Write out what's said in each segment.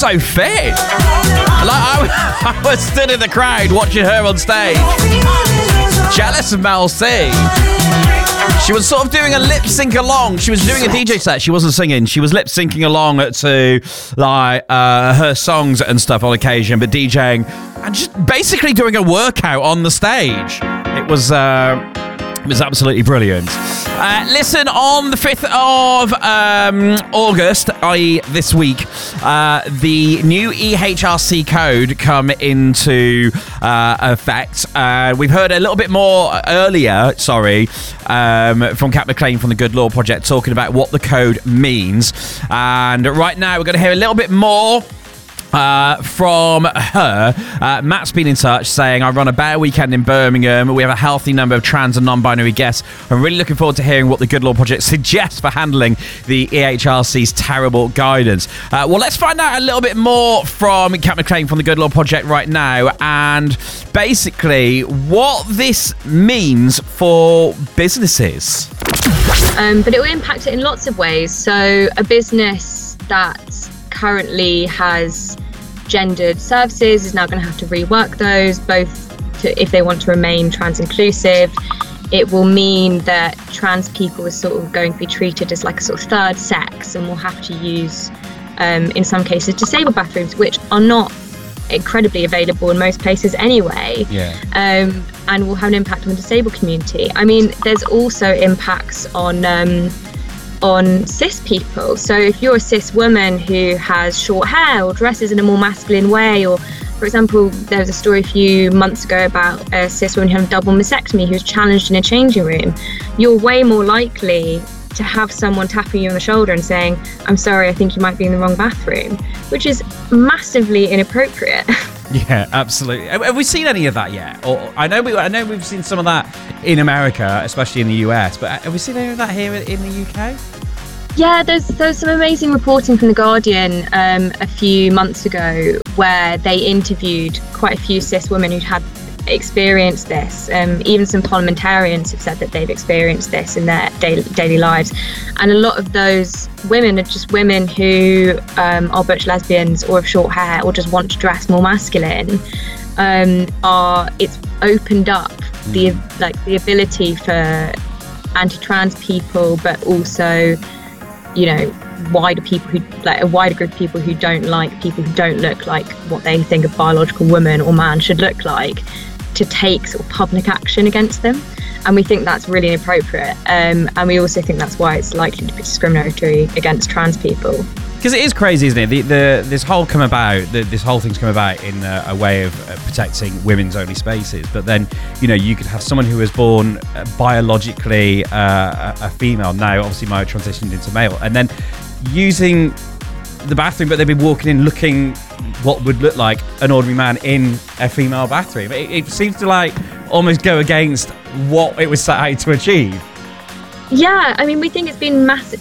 so fit. I was stood in the crowd watching her on stage. Jealous of Mel C. She was sort of doing a lip sync along. She was doing a DJ set. She wasn't singing. She was lip syncing along to like her songs and stuff on occasion, but DJing and just basically doing a workout on the stage. It was absolutely brilliant. Listen, on the 5th of August, i.e. this week, the new EHRC code come into effect. We've heard a little bit more earlier, from Kat McLean from the Good Law Project talking about what the code means. And right now we're going to hear a little bit more from her. Matt's been in touch saying, I run a bear weekend in Birmingham. We have a healthy number of trans and non-binary guests. I'm really looking forward to hearing what the Good Law Project suggests for handling the EHRC's terrible guidance. Well, let's find out a little bit more from Kat McLean from the Good Law Project right now, and basically what this means for businesses. But it will impact it in lots of ways. So a business that currently has gendered services is now going to have to rework those, if they want to remain trans inclusive. It will mean that trans people are sort of going to be treated as like a sort of third sex, and will have to use, in some cases, disabled bathrooms, which are not incredibly available in most places anyway. And will have an impact on the disabled community. I mean, there's also impacts on cis people. So if you're a cis woman who has short hair or dresses in a more masculine way, or for example, there was a story a few months ago about a cis woman who had a double mastectomy who was challenged in a changing room, you're way more likely to have someone tapping you on the shoulder and saying, I'm sorry, I think you might be in the wrong bathroom, which is massively inappropriate. Yeah, absolutely. Have we seen any of that yet? Or I know we've seen some of that in America, especially in the US, but have we seen any of that here in the UK? Yeah, there's some amazing reporting from The Guardian a few months ago where they interviewed quite a few cis women who'd had experienced this. Even some parliamentarians have said that they've experienced this in their daily lives. And a lot of those women are just women who are butch lesbians or have short hair or just want to dress more masculine. It's opened up the ability for anti-trans people, but also, you know, wider group of people who don't like people who don't look like what they think a biological woman or man should look like, to take sort of public action against them. And we think that's really inappropriate. And we also think that's why it's likely to be discriminatory against trans people. Because it is crazy, isn't it? This whole thing's come about in a way of protecting women's only spaces. But then, you know, you could have someone who was born biologically a female, now obviously might have transitioned into male, and then using the bathroom, but they'd be walking in looking what would look like an ordinary man in a female bathroom. It seems to like almost go against what it was set out to achieve. Yeah, I mean, we think it's been massive.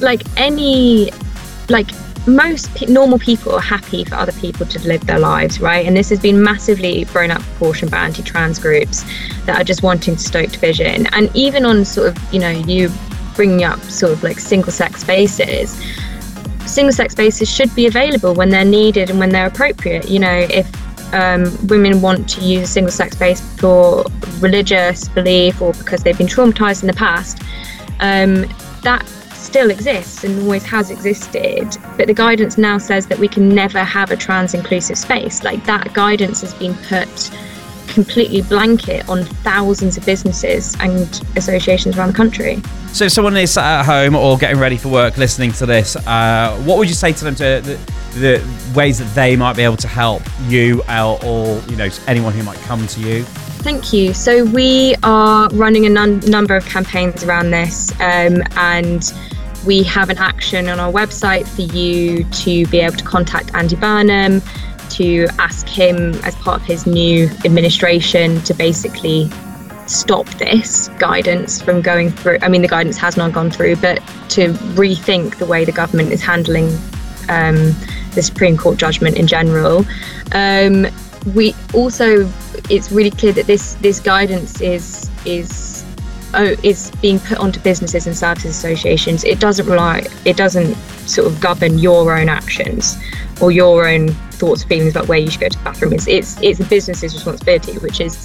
Most normal people are happy for other people to live their lives, right? And this has been massively blown out of proportion by anti-trans groups that are just wanting to stoke division. And even on sort of, you know, you bringing up sort of like single-sex spaces should be available when they're needed and when they're appropriate. You know, if women want to use a single-sex space for religious belief or because they've been traumatized in the past, that still exists and always has existed. But the guidance now says that we can never have a trans inclusive space. Like, that guidance has been put completely blanket on thousands of businesses and associations around the country. So if someone is sat at home or getting ready for work listening to this, what would you say to them to the ways that they might be able to help you or you know, anyone who might come to you? Thank you. So we are running a number of campaigns around this, and we have an action on our website for you to be able to contact Andy Burnham, to ask him as part of his new administration to basically stop this guidance from going through. I mean, the guidance has not gone through, but to rethink the way the government is handling the Supreme Court judgment in general. We also, it's really clear that this guidance is being put onto businesses and services associations. It doesn't sort of govern your own actions or your own thoughts, feelings about where you should go to the bathroom. It's the business's responsibility, which is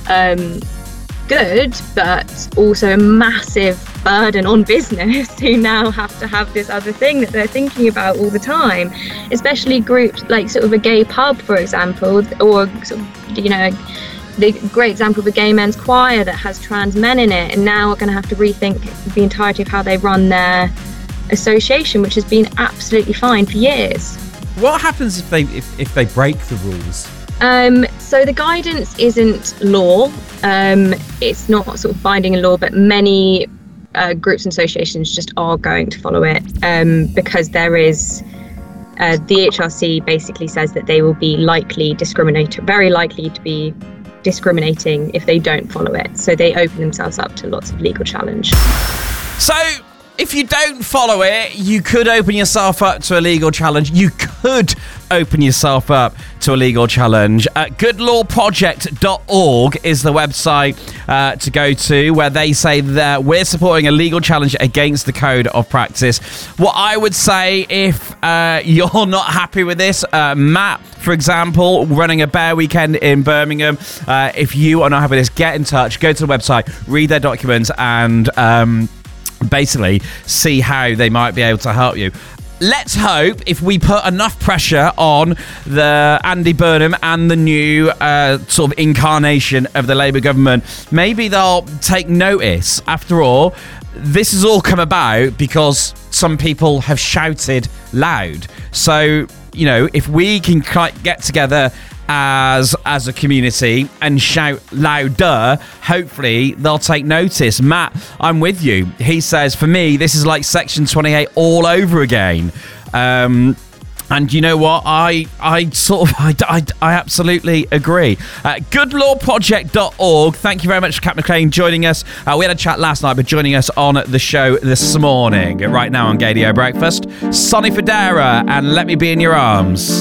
good, but also a massive burden on business who now have to have this other thing that they're thinking about all the time, especially groups like sort of a gay pub, for example, or sort of, you know, the great example of a gay men's choir that has trans men in it, and now are going to have to rethink the entirety of how they run their association, which has been absolutely fine for years. What happens if they break the rules? So the guidance isn't law. It's not sort of binding in law, but many groups and associations just are going to follow it, because there is the HRC basically says that they will be very likely to be discriminating if they don't follow it. So they open themselves up to lots of legal challenge. So if you don't follow it, you could open yourself up to a legal challenge. You could open yourself up to a legal challenge. Goodlawproject.org is the website to go to, where they say that we're supporting a legal challenge against the code of practice. What I would say, if you're not happy with this, Matt, for example, running a bear weekend in Birmingham, if you are not happy with this, get in touch, go to the website, read their documents, and basically see how they might be able to help you. Let's hope, if we put enough pressure on the Andy Burnham and the new sort of incarnation of the Labour government, maybe they'll take notice. After all, this has all come about because some people have shouted loud. So, you know, if we can get together as a community and shout louder, hopefully they'll take notice. Matt, I'm with you. He says, for me, this is like Section 28 all over again. And you know what? I absolutely agree. Goodlawproject.org. Thank you very much, Kat McLean, joining us. We had a chat last night, but joining us on the show this morning. Right now on Gaydio Breakfast, Sonny Fodera and Let Me Be in Your Arms.